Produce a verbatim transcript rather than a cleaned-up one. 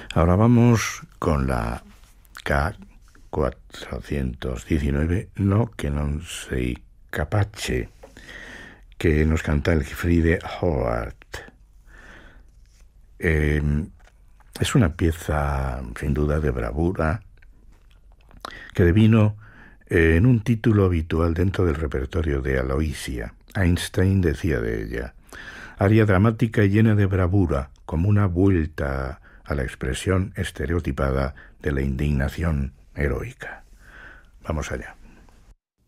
Ahora vamos con la K cuatrocientos diecinueve, No che non sei capace, que nos canta el Friede Howard. Eh, es una pieza sin duda de bravura que devino eh, en un título habitual dentro del repertorio de Aloysia. Einstein decía de ella: aria dramática y llena de bravura, como una vuelta a la expresión estereotipada de la indignación heroica. Vamos allá.